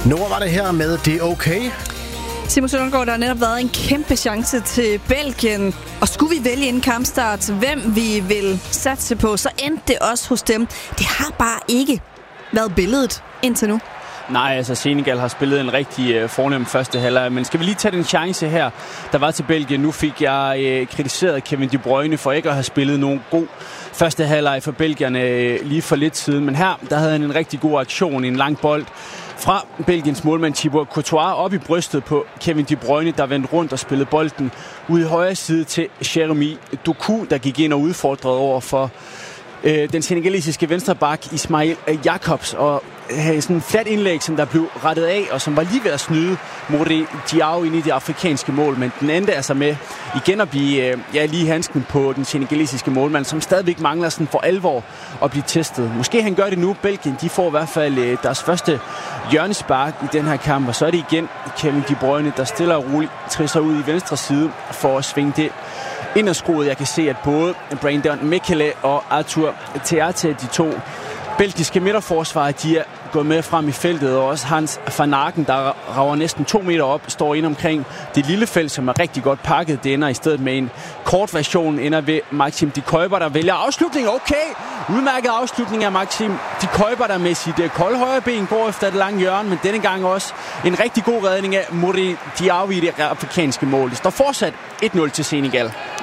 Nora var det her med Det er okay. Simon Søndergaard, der har netop været en kæmpe chance til Belgien. Og skulle vi vælge en kampstart, hvem vi vil satse på, så endte det også hos dem. Det har bare ikke været billedet indtil nu. Nej, altså Senegal har spillet en rigtig fornem første halvleg, men skal vi lige tage den chance her, der var til Belgien. Nu fik jeg kritiseret Kevin De Bruyne for ikke at have spillet nogen god første halvleg for belgierne lige for lidt siden, men her, der havde han en rigtig god aktion, en lang bold fra Belgiens målmand Thibaut Courtois op i brystet på Kevin De Bruyne, der vendte rundt og spillede bolden ud i højre side til Jeremy Doku, der gik ind og udfordrede over for den senegalesiske venstreback Ismail Jakobs, og havde sådan en flat indlæg, som der blev rettet af, og som var lige ved at snyde Mody Diaw ind i det afrikanske mål, men den endte altså med igen at blive lige handsken på den senegalesiske målmand, som stadigvæk mangler sådan for alvor at blive testet. Måske han gør det nu. Belgien, de får i hvert fald deres første hjørnespark i den her kamp, og så er det igen Kevin De Bruyne, der stille og roligt trisser ud i venstre side for at svinge det ind og skruet. Jeg kan se, at både Brandon Mekele og Arthur Theate, de to belgiske midterforsvarer, de er gået med frem i feltet, og også Hans van Aken, der rager næsten 2 meter op, står ind omkring det lille felt, som er rigtig godt pakket. Det ender i stedet med en kort version, ender ved Maxim de Kuiper, der vælger afslutning. Okay, udmærket afslutning af Maxim de Kuiper, der med sit kolde højre ben går efter et langt hjørne, men denne gang også en rigtig god redning af Mody Diaw i det afrikanske mål. Det står fortsat 1-0 til Senegal.